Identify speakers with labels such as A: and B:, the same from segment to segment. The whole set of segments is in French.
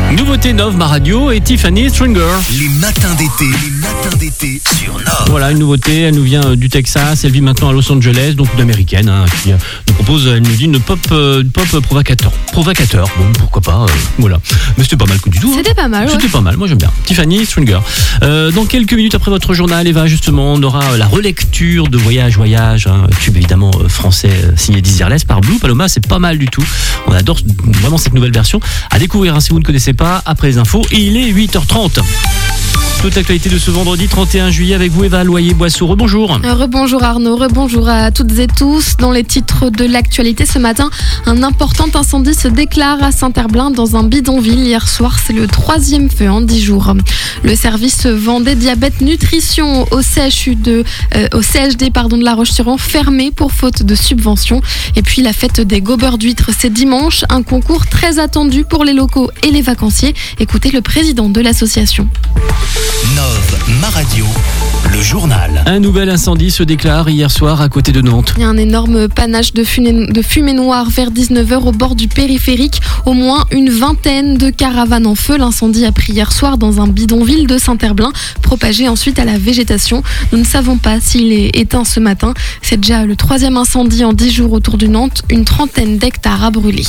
A: Nouveauté Nov, ma radio et Tiffany Stringer.
B: Les matins d'été sur Nov.
A: Voilà, une nouveauté, elle nous vient du Texas, elle vit maintenant à Los Angeles, donc une américaine qui nous propose, elle nous dit une pop provocateur. Bon, pourquoi pas, voilà. Mais c'était pas mal du tout.
C: C'était pas mal, ouais.
A: C'était pas mal, moi j'aime bien. Tiffany Stringer. Dans quelques minutes après votre journal, Eva, justement, on aura la relecture de Voyage, tube évidemment français signé Dizzy Arlès par Blue Paloma, c'est pas mal du tout. On adore vraiment cette nouvelle version. À découvrir si vous ne connaissez pas, après les infos, il est 8h30. Toute l'actualité de ce vendredi 31 juillet avec vous, Eva Loyer-Boisseau. Rebonjour.
C: Rebonjour Arnaud, rebonjour à toutes et tous. Dans les titres de l'actualité ce matin, un important incendie se déclare à Saint-Herblain dans un bidonville. Hier soir, c'est le 3e feu en 10 jours. Le service Vendée Diabète Nutrition au CHD de La Roche-sur-Yon fermé pour faute de subvention. Et puis la fête des gobeurs d'huîtres, c'est dimanche. Un concours très attendu pour les locaux et les vacanciers. Écoutez le président de l'association.
B: Nov, ma radio, le journal.
A: Un nouvel incendie se déclare hier soir à côté de Nantes.
C: Il y a un énorme panache de fumée noire vers 19h au bord du périphérique. Au moins une vingtaine de caravanes en feu. L'incendie a pris hier soir dans un bidonville de Saint-Herblain, propagé ensuite à la végétation. Nous ne savons pas s'il est éteint ce matin. C'est déjà le 3e incendie en 10 jours autour de Nantes. Une trentaine d'hectares à brûler.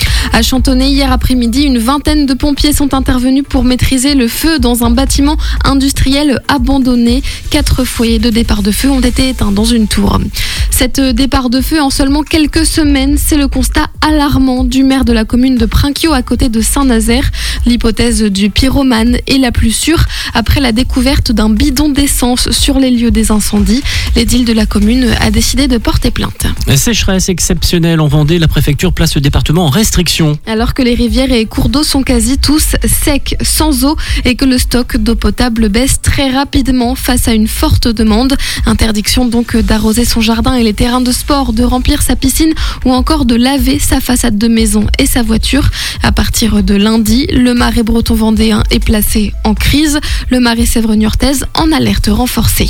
C: À Chantonnay, hier après-midi, une vingtaine de pompiers sont intervenus pour maîtriser le feu dans un bâtiment industriel abandonné. 4 foyers de départ de feu ont été éteints dans une tour. Cet départ de feu en seulement quelques semaines, c'est le constat alarmant du maire de la commune de Prinquio à côté de Saint-Nazaire. L'hypothèse du pyromane est la plus sûre après la découverte d'un bidon d'essence sur les lieux des incendies. L'édile de la commune a décidé de porter plainte.
A: Sécheresse exceptionnelle en Vendée, la préfecture place le département en restriction.
C: Alors que les rivières et cours d'eau sont quasi tous secs, sans eau, et que le stock d'eau potable baisse très rapidement face à une forte demande. Interdiction donc d'arroser son jardin et les terrains de sport, de remplir sa piscine ou encore de laver sa façade de maison et sa voiture. À partir de lundi, le Marais breton vendéen est placé en crise, le Marais Sèvres-Niortaise en alerte renforcée.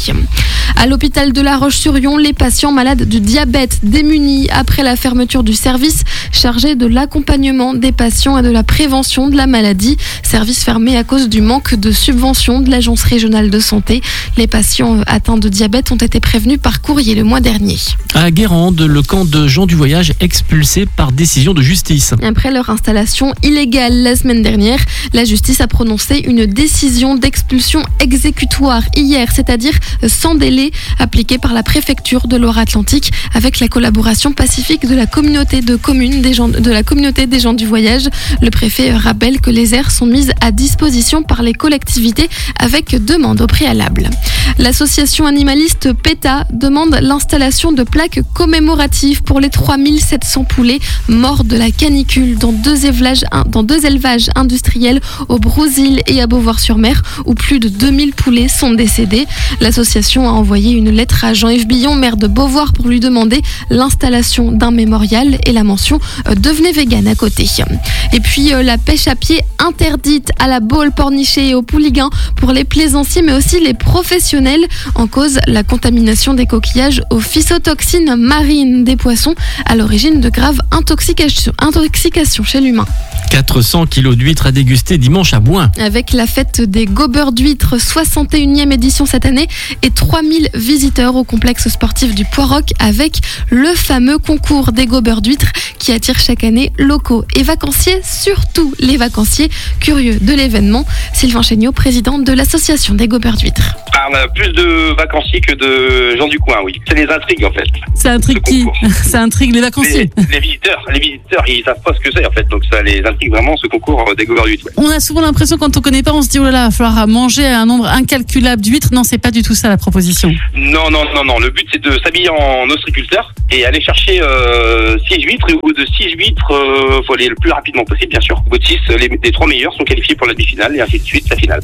C: À l'hôpital de La Roche-sur-Yon, les patients malades du diabète démunis après la fermeture du service chargé de l'accompagnement des patients et de la prévention de la maladie. Service fermé à cause du manque de subventions de l'Agence régionale de santé. Les patients atteints de diabète ont été prévenus par courrier le mois dernier.
A: À Guérande, le camp de gens du voyage expulsé par décision de justice.
C: Après leur installation illégale la semaine dernière, la justice a prononcé une décision d'expulsion exécutoire hier, c'est-à-dire sans délai, appliquée par la préfecture de Loire-Atlantique avec la collaboration pacifique de la communauté de communes de la communauté des gens du voyage. Le préfet rappelle que les aires sont mises à disposition par les collectivités avec demande au préalable. L'association animaliste PETA demande l'installation de plaques commémoratives pour les 3700 poulets morts de la canicule dans deux élevages industriels au Brousil et à Beauvoir-sur-Mer où plus de 2000 poulets sont décédés. L'association a envoyé une lettre à Jean-Yves Billon, maire de Beauvoir, pour lui demander l'installation d'un mémorial et la mention « Devenez vegan » à côté. Et puis la pêche à pied interdite à la baule pornichée et au pouliguen pour les plaisanciers mais aussi les professionnels. En cause, la contamination des coquillages aux phytotoxines marines des poissons à l'origine de graves intoxications chez l'humain.
A: 400 kilos d'huîtres à déguster dimanche à Bouin.
C: Avec la fête des gobeurs d'huîtres, 61e édition cette année et 3000 visiteurs au complexe sportif du Poiroc avec le fameux concours des gobeurs d'huîtres qui attire chaque année locaux et vacanciers, surtout les vacanciers curieux de l'événement. Sylvain Chéniaud, président de l'association des gobeurs d'huîtres.
D: On a plus de vacanciers que de gens du coin, oui. C'est les intrigues en fait.
E: Ça intrigue qui ? Ça intrigue les vacanciers.
D: Les visiteurs, ils savent pas ce que c'est en fait, donc ça les intrigue vraiment ce concours des gobeurs d'huîtres.
E: On a souvent l'impression quand on connaît pas, on se dit oh là là, il va falloir manger un nombre incalculable d'huîtres. Non, c'est pas du tout ça la proposition.
D: Non. Le but c'est de s'habiller en ostréiculteur et aller chercher 6 huîtres et au bout de 6 huîtres, faut aller le plus rapidement possible bien sûr. Au bout de 6, les 3 meilleurs sont qualifiés pour la demi-finale et ainsi de suite la finale.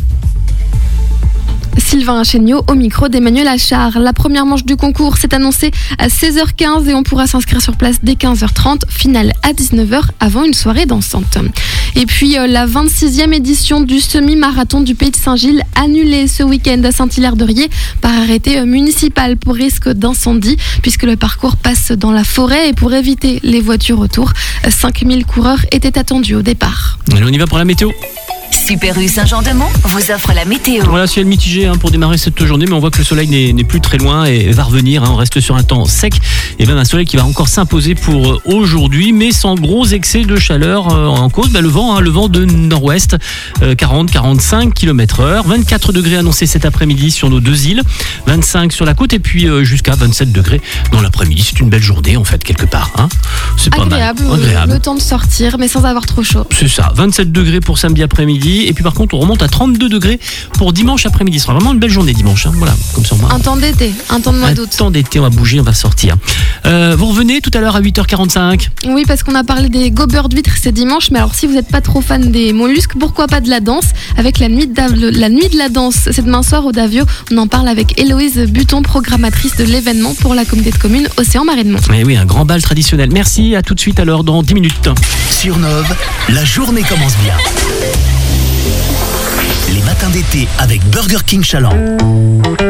C: Sylvain Chéniaud au micro d'Emmanuel Achard. La première manche du concours s'est annoncée à 16h15 et on pourra s'inscrire sur place dès 15h30. Finale à 19h avant une soirée dansante. Et puis la 26e édition du semi-marathon du Pays de Saint-Gilles annulée ce week-end à Saint-Hilaire-de-Riez par arrêté municipal pour risque d'incendie puisque le parcours passe dans la forêt et pour éviter les voitures autour. 5000 coureurs étaient attendus au départ.
A: Allez, on y va pour la météo.
F: Super U Saint-Jean-de-Mont vous offre la météo.
A: Voilà, ciel mitigé pour démarrer cette journée, mais on voit que le soleil n'est plus très loin et va revenir. On reste sur un temps sec et même un soleil qui va encore s'imposer pour aujourd'hui, mais sans gros excès de chaleur en cause. Le vent de nord-ouest, 40-45 km/h. 24 degrés annoncés cet après-midi sur nos 2 îles, 25 sur la côte et puis jusqu'à 27 degrés dans l'après-midi. C'est une belle journée en fait quelque part. C'est pas
C: Agréable,
A: mal. Agréable.
C: Le temps de sortir, mais sans avoir trop chaud.
A: C'est ça, 27 degrés pour samedi après-midi. Et puis par contre, on remonte à 32 degrés pour dimanche après-midi. Ce sera vraiment une belle journée dimanche. Voilà, comme ça au moins.
C: Un temps d'été, un temps de mois d'août.
A: Un temps d'été, on va bouger, on va sortir. Vous revenez tout à l'heure à 8h45.
C: Oui, parce qu'on a parlé des gobeurs d'huîtres, c'est dimanche. Mais alors, si vous n'êtes pas trop fan des mollusques, pourquoi pas de la danse avec la nuit de la danse. C'est demain soir au Davio. On en parle avec Héloïse Buton, programmatrice de l'événement pour la communauté de communes Océan Marais de Mont.
A: Eh oui, un grand bal traditionnel. Merci, à tout de suite alors dans 10 minutes.
B: Sur Nove, la journée commence bien. Les matins d'été avec Burger King Chaland.